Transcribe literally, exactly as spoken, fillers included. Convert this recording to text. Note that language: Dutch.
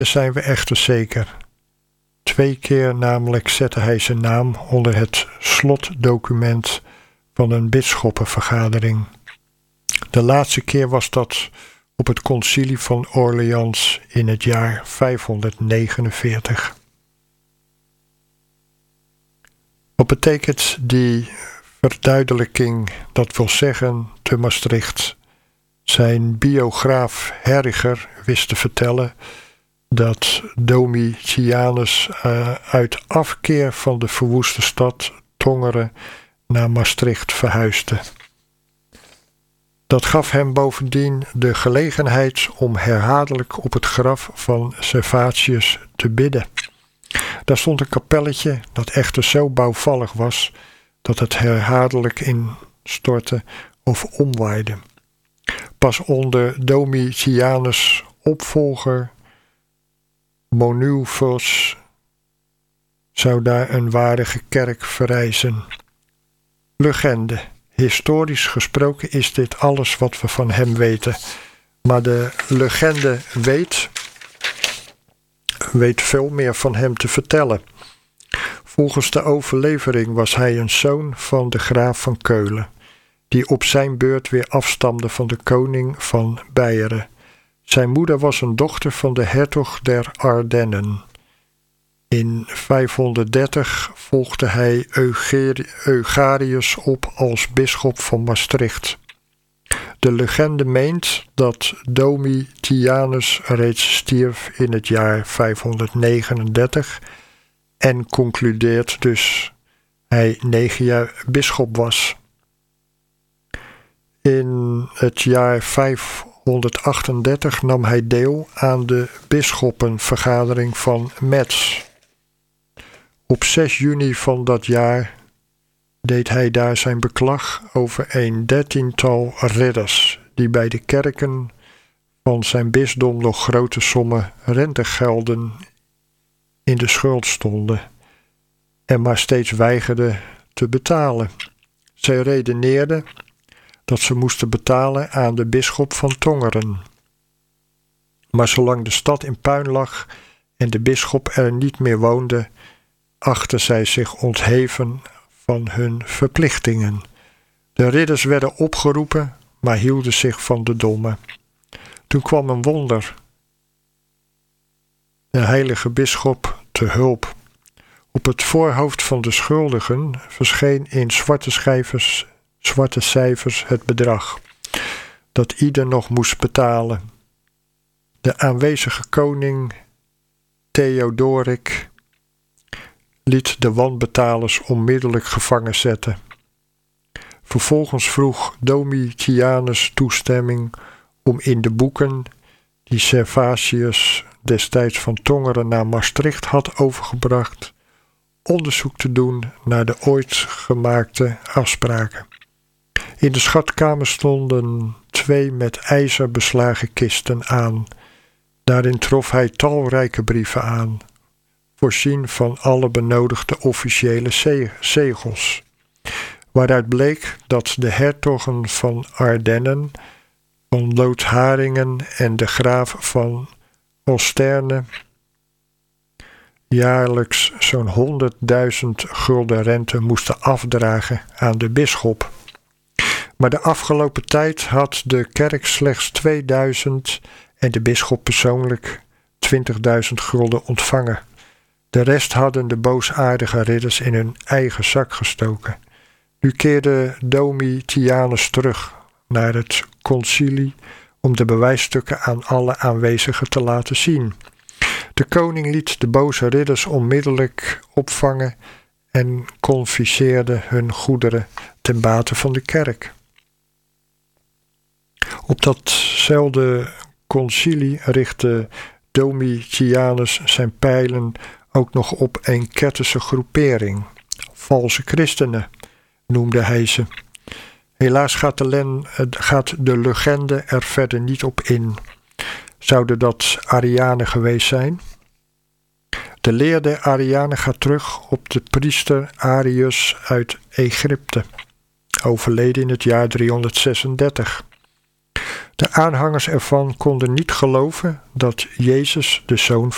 zijn we echter zeker. Twee keer namelijk zette hij zijn naam onder het slotdocument van een bisschoppenvergadering. De laatste keer was dat op het concilie van Orleans in het jaar vijfhonderdnegenenveertig. Wat betekent die verduidelijking, dat wil zeggen te Maastricht? Zijn biograaf Herriger wist te vertellen dat Domitianus uh, uit afkeer van de verwoeste stad Tongeren naar Maastricht verhuisde. Dat gaf hem bovendien de gelegenheid om herhaaldelijk op het graf van Servatius te bidden. Daar stond een kapelletje dat echter zo bouwvallig was dat het herhaaldelijk instortte of omwaaide. Pas onder Domitianus' opvolger Monulfus zou daar een waardige kerk verrijzen. Legende. Historisch gesproken is dit alles wat we van hem weten. Maar de legende weet, weet veel meer van hem te vertellen. Volgens de overlevering was hij een zoon van de graaf van Keulen, die op zijn beurt weer afstamde van de koning van Beieren. Zijn moeder was een dochter van de hertog der Ardennen. In vijfhonderddertig volgde hij Eugarius op als bisschop van Maastricht. De legende meent dat Domitianus reeds stierf in het jaar vijfhonderdnegenendertig en concludeert dus hij negen jaar bisschop was. In het jaar vijfhonderdachtendertig nam hij deel aan de bisschoppenvergadering van Metz. Op zes juni van dat jaar deed hij daar zijn beklag over een dertiental ridders die bij de kerken van zijn bisdom nog grote sommen rentegelden in de schuld stonden en maar steeds weigerden te betalen. Zij redeneerden dat ze moesten betalen aan de bisschop van Tongeren. Maar zolang de stad in puin lag en de bisschop er niet meer woonde, achtten zij zich ontheven van hun verplichtingen. De ridders werden opgeroepen, maar hielden zich van de domme. Toen kwam een wonder. De heilige bisschop te hulp. Op het voorhoofd van de schuldigen verscheen in zwarte schijvers, zwarte cijfers het bedrag dat ieder nog moest betalen. De aanwezige koning Theodoric liet de wanbetalers onmiddellijk gevangen zetten. Vervolgens vroeg Domitianus toestemming om in de boeken die Servatius destijds van Tongeren naar Maastricht had overgebracht, onderzoek te doen naar de ooit gemaakte afspraken. In de schatkamer stonden twee met ijzer beslagen kisten aan. Daarin trof hij talrijke brieven aan, voorzien van alle benodigde officiële zegels, waaruit bleek dat de hertogen van Ardennen, van Lotharingen en de graaf van Osterne jaarlijks zo'n honderdduizend gulden rente moesten afdragen aan de bisschop. Maar de afgelopen tijd had de kerk slechts tweeduizend en de bisschop persoonlijk twintigduizend gulden ontvangen. De rest hadden de boosaardige ridders in hun eigen zak gestoken. Nu keerde Domitianus terug naar het concilie om de bewijsstukken aan alle aanwezigen te laten zien. De koning liet de boze ridders onmiddellijk opvangen en confisceerde hun goederen ten bate van de kerk. Op datzelfde concilie richtte Domitianus zijn pijlen ook nog op een ketterse groepering. Valse christenen noemde hij ze. Helaas gaat de, len, gaat de legende er verder niet op in. Zouden dat Arianen geweest zijn? De leer der Arianen gaat terug op de priester Arius uit Egypte, overleden in het jaar driehonderdzesendertig. De aanhangers ervan konden niet geloven dat Jezus de zoon